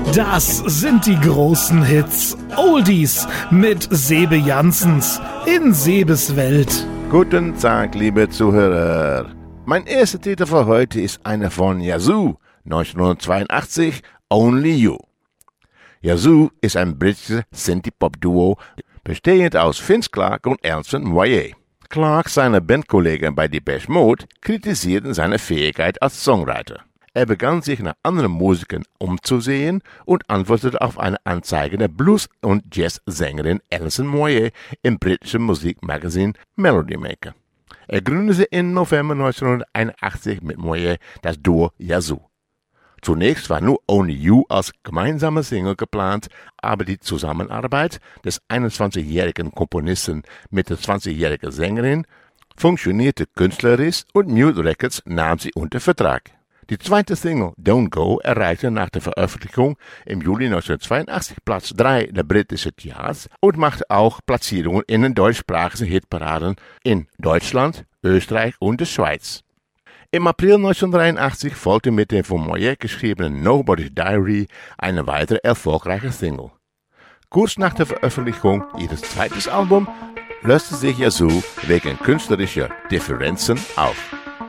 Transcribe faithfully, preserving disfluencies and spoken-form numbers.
Das sind die großen Hits. Oldies mit Sebe Janssens in Sebes Welt. Guten Tag, liebe Zuhörer. Mein erster Titel für heute ist einer von Yazoo, neunzehnhundertzweiundachtzig, Only You. Yazoo ist ein britisches Synthie-Pop-Duo, bestehend aus Vince Clarke und Alison Moyet. Clarke, seine Bandkollegen bei Depeche Mode, kritisierten seine Fähigkeit als Songwriter. Er begann sich nach anderen Musikern umzusehen und antwortete auf eine Anzeige der Blues- und Jazz-Sängerin Alison Moyet im britischen Musikmagazin Melody Maker. Er gründete im November neunzehnhunderteinundachtzig mit Moyet das Duo Yazoo. Zunächst war nur Only You als gemeinsame Single geplant, aber die Zusammenarbeit des einundzwanzigjährigen Komponisten mit der zwanzigjährigen Sängerin funktionierte künstlerisch und Mute Records nahm sie unter Vertrag. Die zweite Single Don't Go erreichte nach der Veröffentlichung im Juli neunzehnhundertzweiundachtzig Platz drei der britischen Charts und machte auch Platzierungen in den deutschsprachigen Hitparaden in Deutschland, Österreich und der Schweiz. Im April neunzehnhundertdreiundachtzig folgte mit dem von Moyet geschriebenen Nobody's Diary eine weitere erfolgreiche Single. Kurz nach der Veröffentlichung ihres zweiten Albums löste sich Yazoo wegen künstlerischer Differenzen auf.